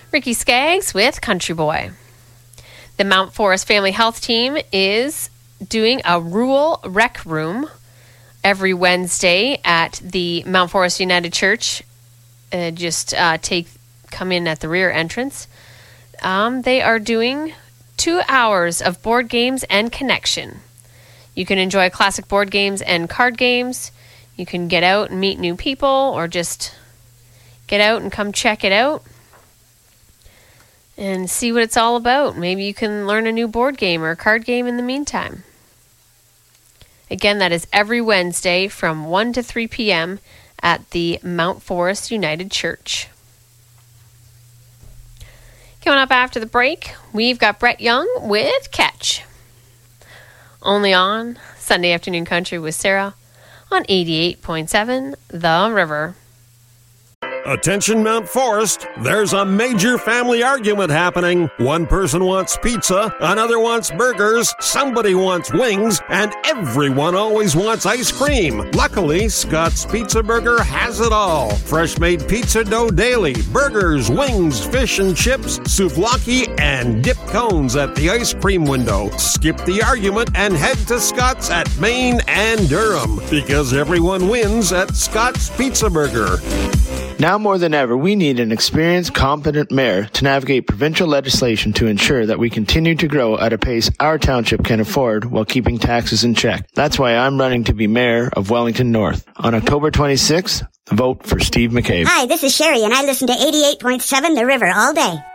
Ricky Skaggs with Country Boy. The Mount Forest Family Health Team is doing a rural rec room every Wednesday at the Mount Forest United Church. Come in at the rear entrance. They are doing 2 hours of board games and connection. You can enjoy classic board games and card games. You can get out and meet new people, or just get out and come check it out and see what it's all about. Maybe you can learn a new board game or a card game in the meantime. Again, that is every Wednesday from 1 to 3 p.m. at the Mount Forest United Church. Coming up after the break, we've got Brett Young with Catch. Only on Sunday Afternoon Country with Sarah on 88.7 The River. Attention Mount Forest, there's a major family argument happening. One person wants pizza, another wants burgers, somebody wants wings, and everyone always wants ice cream. Luckily, Scott's Pizza Burger has it all. Fresh made pizza dough daily, burgers, wings, fish and chips, souvlaki, and dip cones at the ice cream window. Skip the argument and head to Scott's at Main and Durham, because everyone wins at Scott's Pizza Burger. Now more than ever, we need an experienced, competent mayor to navigate provincial legislation to ensure that we continue to grow at a pace our township can afford while keeping taxes in check. That's why I'm running to be mayor of Wellington North. On October 26th, vote for Steve McCabe. Hi, this is Sherry, and I listen to 88.7 The River all day.